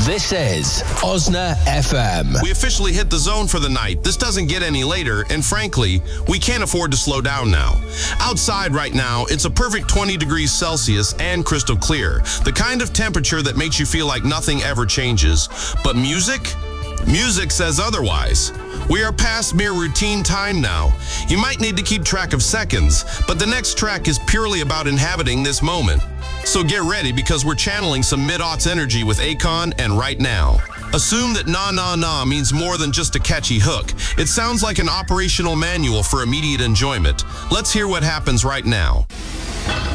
This is Osna FM. We officially hit the zone for the night. This doesn't get any later, and frankly, we can't afford to slow down now. Outside right now, it's a perfect 20 degrees Celsius and crystal clear. The kind of temperature that makes you feel like nothing ever changes. But music? Music says otherwise. We are past mere routine time now. You might need to keep track of seconds, but the next track is purely about inhabiting this moment. So get ready, because we're channeling some mid-aughts energy with Akon and Right Now. Assume that na na na means more than just a catchy hook. It sounds like an operational manual for immediate enjoyment. Let's hear what happens right now.